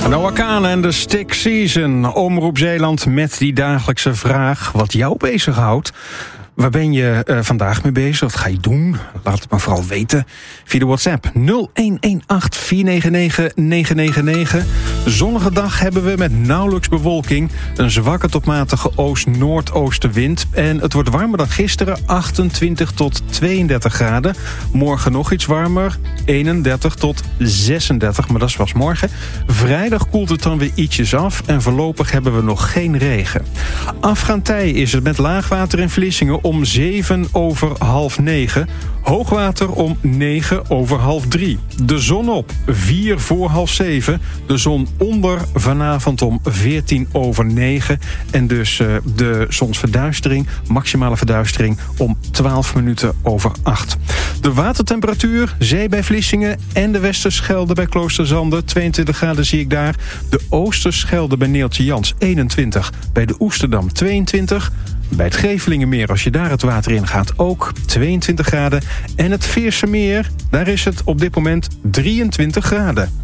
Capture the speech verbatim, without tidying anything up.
Noah Kahan en de Stick Season. Omroep Zeeland met die dagelijkse vraag wat jou bezighoudt. Waar ben je uh, vandaag mee bezig? Wat ga je doen? Laat het maar vooral weten via de WhatsApp nul een een acht vier negen negen negen negen negen. Zonnige dag hebben we met nauwelijks bewolking. Een zwakke tot matige oost-noordoostenwind. En het wordt warmer dan gisteren, achtentwintig tot tweeëndertig graden. Morgen nog iets warmer, eenendertig tot zesendertig. Maar dat is pas morgen. Vrijdag koelt het dan weer ietsjes af. En voorlopig hebben we nog geen regen. Afgaand tij is het met laagwater in Vlissingen om zeven over half negen. Hoogwater om negen over half drie. De zon op vier voor half zeven. De zon onder vanavond om veertien over negen. En dus uh, de zonsverduistering, maximale verduistering om twaalf minuten over acht. De watertemperatuur, zee bij Vlissingen en de Westerschelde bij Kloosterzande. tweeëntwintig graden zie ik daar. De Oosterschelde bij Neeltje Jans eenentwintig. Bij de Oesterdam tweeëntwintig. Bij het Gevelingenmeer, als je daar het water in gaat, ook tweeëntwintig graden. En het Veerse Meer, daar is het op dit moment drieëntwintig graden.